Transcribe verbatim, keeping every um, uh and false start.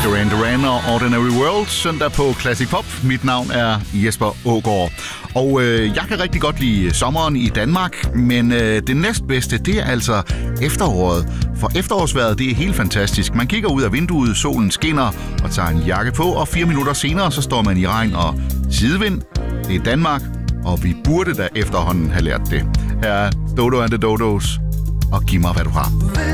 Duran Duran og Ordinary World søndag på Classic Pop. Mit navn er Jesper Aagaard. Og øh, jeg kan rigtig godt lide sommeren i Danmark, men øh, det næstbedste, det er altså efteråret. For efterårsvejret, det er helt fantastisk. Man kigger ud af vinduet, solen skinner og tager en jakke på, og fire minutter senere, så står man i regn og sidevind. Det er Danmark, og vi burde da efterhånden have lært det. Her er Dodo and the Dodos, og giv mig, hvad du har.